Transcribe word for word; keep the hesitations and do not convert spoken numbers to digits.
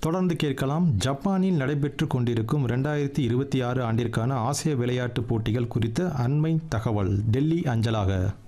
தொடர்ந்து கேட்கலாம் ஜப்பானில் நடைபெற்று கொண்டிருக்கும் இரண்டாயிரத்தி இருபத்தி ஆறு ஆண்டிற்கான ஆசிய விளையாட்டுப் போட்டிகள் குறித்த அண்மை தகவல் டெல்லி அஞ்சலாக.